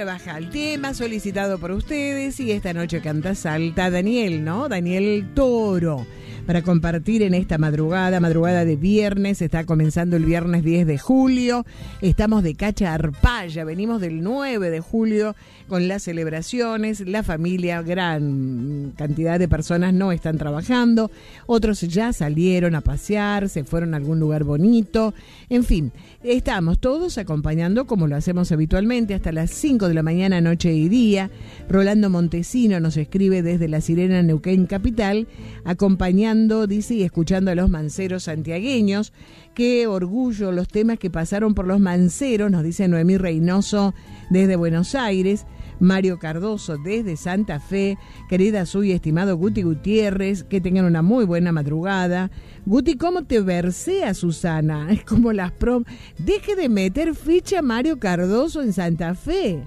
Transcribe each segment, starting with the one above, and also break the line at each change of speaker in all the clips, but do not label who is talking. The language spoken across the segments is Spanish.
baja el tema solicitado por ustedes y esta noche canta Salta Daniel, ¿no? Daniel Toro, para compartir en esta madrugada de viernes. Está comenzando el viernes 10 de julio. Estamos de cacha arpaya, venimos del 9 de julio con las celebraciones. La familia, gran cantidad de personas no están trabajando, otros ya salieron a pasear, se fueron a algún lugar bonito. En fin, estamos todos acompañando como lo hacemos habitualmente hasta las 5 de la mañana, noche y día. Rolando Montesino nos escribe desde La Sirena, Neuquén Capital, acompañando, dice, y escuchando a los manceros santiagueños. Qué orgullo los temas que pasaron por los manceros, nos dice Noemí Reynoso desde Buenos Aires. Mario Cardoso desde Santa Fe, querida suya, estimado Guti Gutiérrez, que tengan una muy buena madrugada. Guti, ¿cómo te versea Susana? Es como las prom... Deje de meter ficha Mario Cardoso en Santa Fe.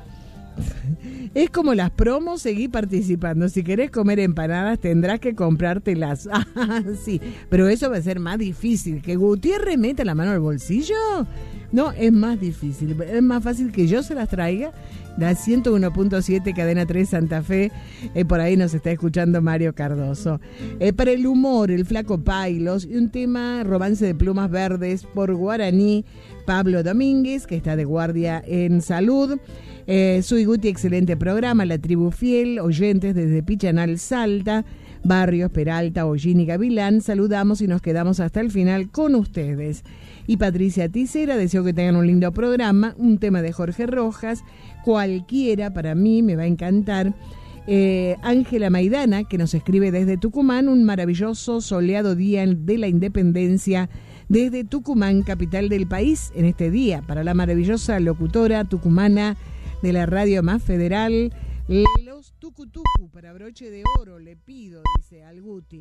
Es como las promos, seguí participando. Si querés comer empanadas tendrás que comprártelas. Sí, pero eso va a ser más difícil. ¿Que Gutiérrez meta la mano al bolsillo? No, es más difícil. Es más fácil que yo se las traiga. La 101.7 Cadena 3 Santa Fe, por ahí nos está escuchando Mario Cardoso. Para el humor, el Flaco Pailos, y un tema, Romance de Plumas Verdes por Guaraní, Pablo Domínguez, que está de guardia en salud. Soy Guti, excelente programa, La Tribu Fiel, oyentes desde Pichanal, Salta, Barrios, Peralta, Hollín y Gavilán. Saludamos y nos quedamos hasta el final con ustedes. Y Patricia Ticera, deseo que tengan un lindo programa, un tema de Jorge Rojas, cualquiera para mí me va a encantar. Ángela Maidana, que nos escribe desde Tucumán, un maravilloso soleado día de la Independencia desde Tucumán, capital del país, en este día, para la maravillosa locutora tucumana de la radio más federal, los tucutucu para broche de oro, le pido, dice al Guti.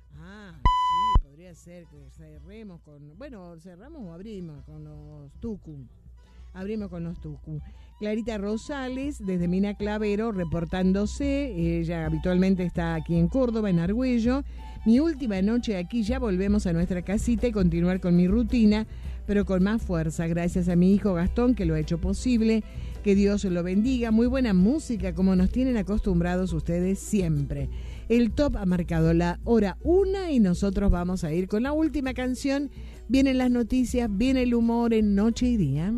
Sí, podría ser que cerremos con... Bueno, cerramos o abrimos con los tucu. Abrimos con los tucu. Clarita Rosales, desde Mina Clavero, reportándose. Ella habitualmente está aquí en Córdoba, en Argüello. Mi última noche aquí, ya volvemos a nuestra casita y continuar con mi rutina, pero con más fuerza. Gracias a mi hijo Gastón, que lo ha hecho posible. Que Dios lo bendiga. Muy buena música, como nos tienen acostumbrados ustedes siempre. El top ha marcado la hora 1 y nosotros vamos a ir con la última canción. Vienen las noticias, viene el humor en Noche y Día.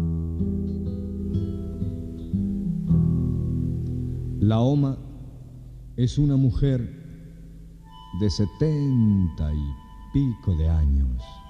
La Oma es una mujer de 70 y pico de años.